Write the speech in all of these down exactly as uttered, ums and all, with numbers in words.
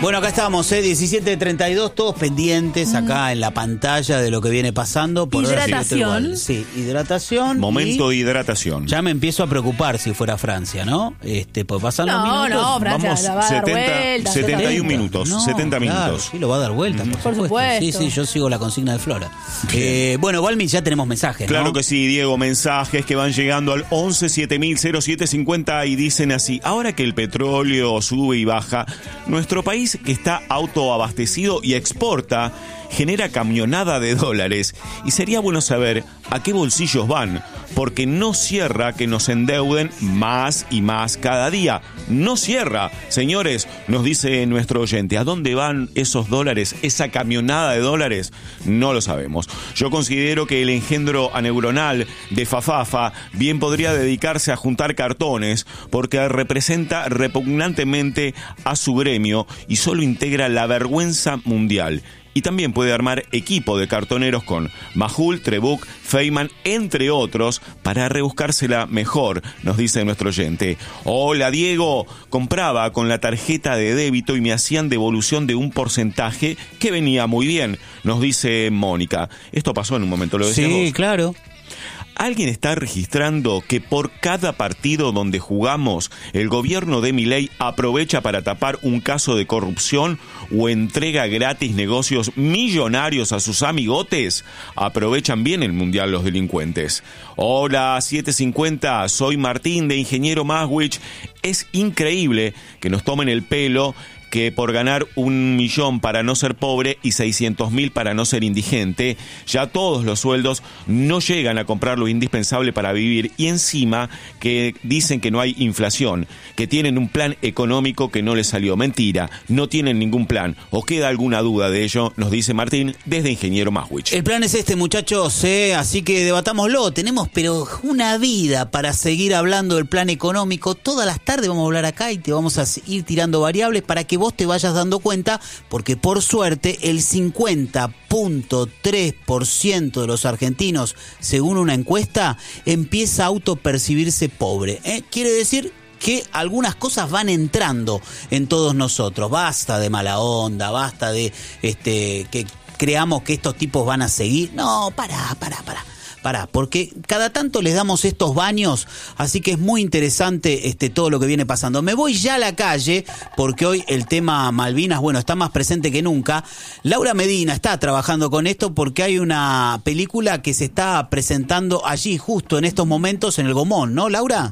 Bueno, acá estamos, ¿eh? diecisiete treinta y dos, todos pendientes acá en la pantalla de lo que viene pasando. Por hidratación. Sí, hidratación. Momento y de hidratación. ya me empiezo a preocupar si fuera Francia, ¿no? Este, pues pasan los No, minutos. no, Francia Vamos, la va a dar setenta, vuelta. setenta y uno minutos, No, setenta claro, minutos. sí, lo va a dar vuelta, por, Por supuesto. supuesto. Sí, sí, yo sigo la consigna de Flora. Eh, bueno, Valmi, ya tenemos mensajes, ¿no? Claro que sí, Diego, mensajes que van llegando al once siete mil cero siete cincuenta y dicen así: ahora que el petróleo sube y baja, nuestro país, que está autoabastecido y exporta, genera camionada de dólares, y sería bueno saber a qué bolsillos van, porque no cierra que nos endeuden más y más cada día. No cierra, señores, nos dice nuestro oyente. ¿A dónde van esos dólares, esa camionada de dólares? No lo sabemos. Yo considero que el engendro aneuronal de Fafafa bien podría dedicarse a juntar cartones, porque representa repugnantemente a su gremio y solo integra la vergüenza mundial. Y también puede armar equipo de cartoneros con Majul, Trebuch, Feynman, entre otros, para rebuscársela mejor, nos dice nuestro oyente. Hola, Diego, compraba con la tarjeta de débito y me hacían devolución de un porcentaje que venía muy bien, nos dice Mónica. Esto pasó en un momento, ¿lo decías Sí, vos? claro. ¿Alguien está registrando que por cada partido donde jugamos, el gobierno de Milei aprovecha para tapar un caso de corrupción o entrega gratis negocios millonarios a sus amigotes? Aprovechan bien el mundial los delincuentes. Hola, siete cincuenta, soy Martín de Ingeniero Maswich. Es increíble que nos tomen el pelo, que por ganar un millón para no ser pobre y seiscientos mil para no ser indigente, ya todos los sueldos no llegan a comprar lo indispensable para vivir, y encima que dicen que no hay inflación, que tienen un plan económico que no les salió. Mentira, no tienen ningún plan. ¿O queda alguna duda de ello? Nos dice Martín desde Ingeniero Maswich. El plan es este, muchachos, ¿eh? Así que debatámoslo. Tenemos pero una vida para seguir hablando del plan económico. Todas las tardes vamos a hablar acá y te vamos a ir tirando variables para que vos te vayas dando cuenta, porque por suerte el cincuenta punto tres por ciento de los argentinos, según una encuesta, empieza a autopercibirse pobre, ¿eh? Quiere decir que algunas cosas van entrando en todos nosotros. Basta de mala onda, basta de este que creamos que estos tipos van a seguir. No, pará, pará, pará. Pará, porque cada tanto les damos estos baños, así que es muy interesante este todo lo que viene pasando. Me voy ya a la calle, porque hoy el tema Malvinas, bueno, está más presente que nunca. Laura Medina está trabajando con esto porque hay una película que se está presentando allí, justo en estos momentos, en el Gomón, ¿no, Laura?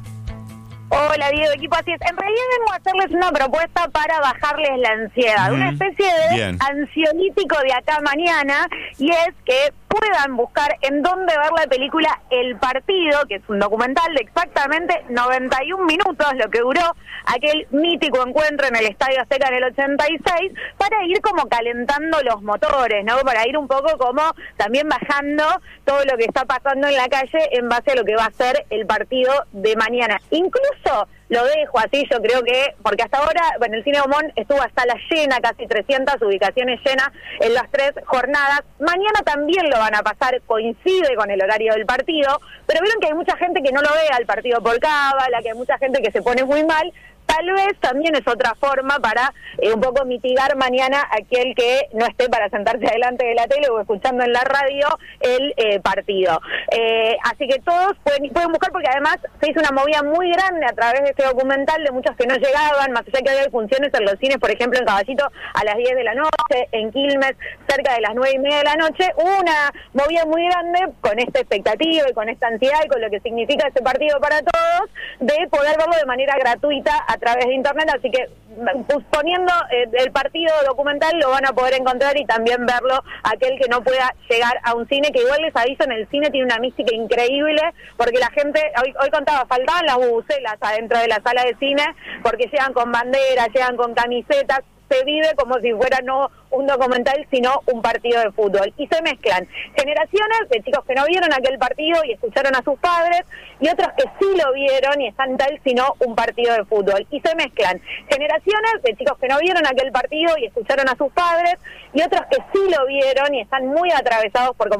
Hola, Diego, equipo, así es. En realidad vengo a hacerles una propuesta para bajarles la ansiedad, Mm, una especie de bien. ansiolítico de acá mañana, y es que puedan buscar en dónde ver la película El Partido, que es un documental de exactamente noventa y un minutos, lo que duró aquel mítico encuentro en el Estadio Azteca en el ochenta y seis, para ir como calentando los motores, ¿no? Para ir un poco como también bajando todo lo que está pasando en la calle en base a lo que va a ser el partido de mañana. Incluso lo dejo así, yo creo que, porque hasta ahora, bueno, el Cine Gomón estuvo a sala llena, casi trescientas ubicaciones llenas en las tres jornadas. Mañana también lo van a pasar, coincide con el horario del partido, pero vieron que hay mucha gente que no lo ve al partido por cábala, que hay mucha gente que se pone muy mal. Tal vez también es otra forma para eh, un poco mitigar mañana aquel que no esté para sentarse delante de la tele o escuchando en la radio el eh, partido. Eh, así que todos pueden, pueden buscar, porque además se hizo una movida muy grande a través de este documental de muchos que no llegaban, más allá que había funciones en los cines, por ejemplo en Caballito a las diez de la noche, en Quilmes cerca de las nueve y media de la noche. Hubo una movida muy grande con esta expectativa y con esta ansiedad y con lo que significa ese partido para todos, de poder verlo de manera gratuita a través de internet, así que poniendo eh, el partido documental lo van a poder encontrar, y también verlo aquel que no pueda llegar a un cine, que igual les aviso, en el cine tiene una mística increíble, porque la gente, hoy, hoy contaba, faltaban las bubucelas adentro de la sala de cine, porque llegan con banderas, llegan con camisetas, se vive como si fuera no un documental, sino un partido de fútbol. Y se mezclan generaciones de chicos que no vieron aquel partido y escucharon a sus padres, y otros que sí lo vieron y están tal, sino un partido de fútbol. Y se mezclan generaciones de chicos que no vieron aquel partido y escucharon a sus padres, y otros que sí lo vieron y están muy atravesados por